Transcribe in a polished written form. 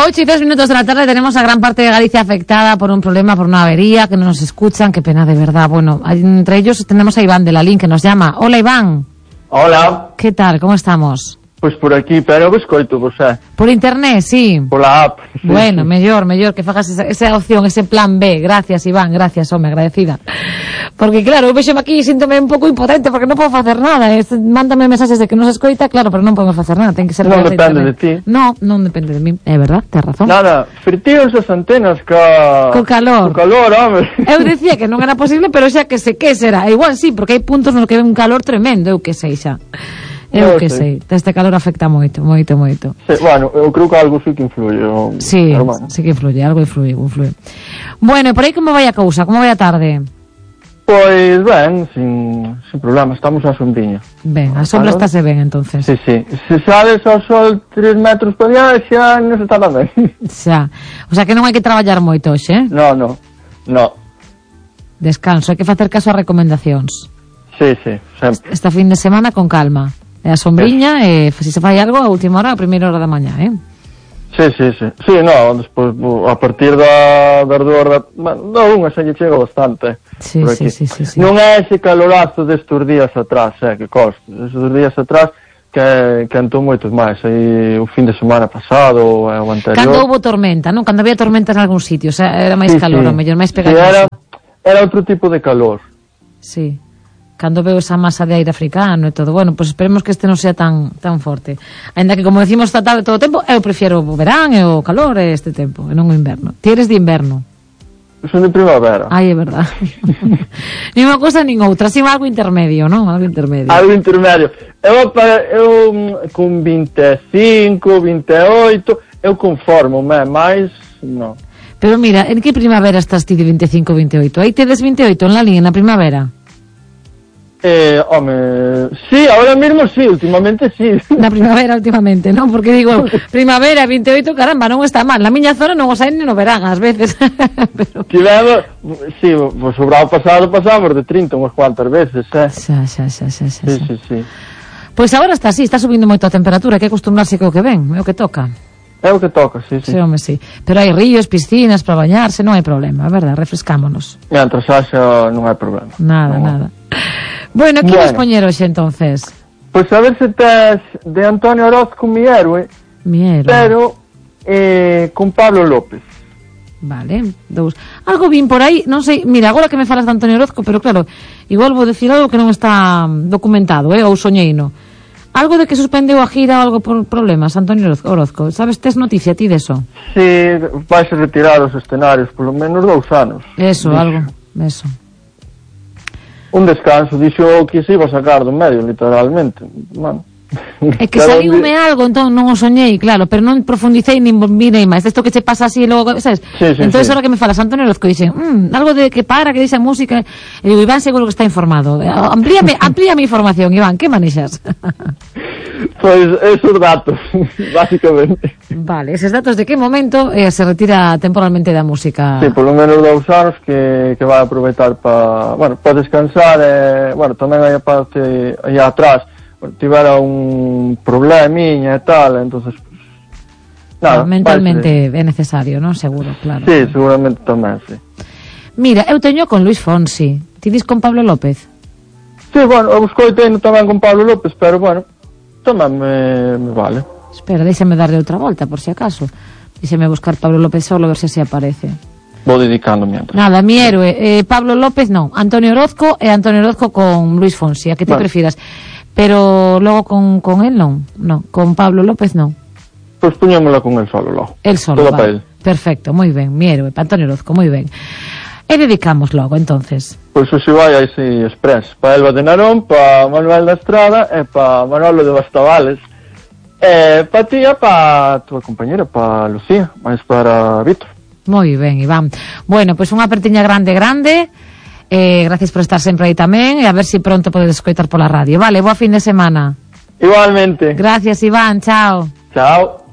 8:02 de la tarde. Tenemos a gran parte de Galicia afectada por un problema, por una avería, que no nos escuchan. Qué pena, de verdad. Bueno, entre ellos tenemos a Iván de la LIN, que nos llama. Hola, Iván. Hola. ¿Qué tal? ¿Cómo estamos? Pois por aquí, pero vos coito, vos Por internet, sí. Pola app. Bueno, mellor que fagas esa opción, ese plan B. Gracias, Iván, gracias, home, agradecida. Porque claro, eu vexome aquí e síntome un pouco impotente porque non podo facer nada. Mándame mensaxes de que non se escoita, claro, pero non podemos facer nada, ten que ser... Non depende de ti. Non depende de mí, é verdad, tens razón. Nada, fritíos as antenas co calor. Co calor, home. Eu dicía que non era posible, pero xa que será. Igual sí, porque hai puntos nos que ven un calor tremendo, eu que sei xa. Eu que sei, este calor afecta moito. Sí, bueno, eu creo que algo sí que influye. Sí, sí que influye, algo influye. Bueno, e por aí como vai a cousa, como vai a tarde? Pois ben, sin problema, estamos á sombriña. Ben, a sombra estáse ben, entonces. Sí. Se sales ao sol 3 metros por día, xa non se está ben. Xa, o sea que non hai que traballar moito hoxe, eh? No. Descanso, hai que facer caso ás recomendacións. Sí, sempre. Esta fin de semana con calma. E a sombriña, e se se fai algo a última hora, a primeira hora da mañá, eh? Sí, despois a partir das 2 horas da unha xa lle chega bastante. Sí. Non é ese calorazo destes días atrás, que costa. Estes días atrás que entou moitos máis. Aí o fin de semana pasado ou o anterior. Cando houve tormenta, non? Cando había tormentas en algún sitio, o sea, era máis calor, o mellor, máis pegajoso. Era outro tipo de calor. Sí. Cando veo esa masa de aire africano e todo, bueno, pues esperemos que este non sea tan forte. Ainda que, como decimos esta tarde todo o tempo, eu prefiro o verán e o calor e este tempo, e non o inverno. Ti eres de inverno? Son de primavera. Ai, é verdad. Ni unha cosa nin outra, así algo intermedio, non? Algo intermedio. Eu con 25, 28, eu conformo-me, máis non. Pero mira, en que primavera estás ti de 25, 28? Aí tedes 28 en la línea, na primavera? Sí, ahora mismo sí, últimamente sí. Na primavera últimamente, non? Porque digo, primavera, 28, caramba, non está mal. Na miña zona non o saen no verán, ás veces. Pero... Tivemos, sí, o sobrado pasado pasamos de 30 unhas cuantas veces, Xa. Sí. Pois agora está así, está subindo moito a temperatura, hai que acostumbrarse co que ven, é o que toca. É o que toca, sí. Sí, home, sí. Pero hai ríos, piscinas para bañarse, non hai problema, é verdad, refrescámonos. Mentras haxa non hai problema. Nada. Bueno, que vas poñer hoxe, entonces? Pois a ver se tes de Antonio Orozco Mi Héroe, pero con Pablo López. Vale, 2. Algo vin por aí, non sei, mira, agora que me falas de Antonio Orozco, pero claro, igual vou decir algo que non está documentado, ou soñeino. Algo de que suspendeu a gira ou algo por problemas, Antonio Orozco. Sabes, tes noticia ti deso? Sí, vais a retirar os escenarios polo menos 2 anos. Eso. Un descanso, dixo que se iba a sacar do medio, literalmente. Bueno. É que saliume algo, entón non o soñei, claro, pero non profundicei nin vinei máis. Isto que se pasa así logo, sabes? Sí. Entón, ahora que me falas Antonio Orozco, dixen, algo de que deixa música, e digo, Iván seguro que está informado. Amplíame a información, Iván, que manexas? Pois esos datos, básicamente. Vale, eses datos de que momento se retira temporalmente da música? Sí, polo menos 2 anos que vai aproveitar para descansar, tamén hai a parte aí atrás, tivera un problemiña e tal, entonces mentalmente é necesario, non? Seguro, claro. Sí, seguramente tamén, sí. Mira, eu teño con Luis Fonsi. Ti dis con Pablo López? Sí, bueno, eu escoitei tamén con Pablo López, pero bueno, tamén me vale. Espera, déxame darle outra volta, por si acaso. Déxame buscar Pablo López solo, a ver se así aparece. Vou dedicando mientras. Nada, Mi Héroe, Pablo López non, Antonio Orozco e Antonio Orozco con Luis Fonsi, a que te prefieras. Pero logo con él non, con Pablo López non. Pois puñémola con el solo logo. El solo, vale. Perfecto, moi ben, Mi Héroe, Antonio Orozco, moi ben. E dedicamos logo, entonces. Pois o se vai aí si express, pa Elba de Narón, pa Manuel da Estrada e pa Manolo de Bastavales. E pa ti e pa tua compañera, pa Lucía, máis para Víctor. Moi ben, Iván. Bueno, pois unha apertiña grande. Gracias por estar sempre aí tamén, e a ver se pronto podes escoitar pola radio. Vale, boa fin de semana. Igualmente. Gracias, Iván, chao. Chao.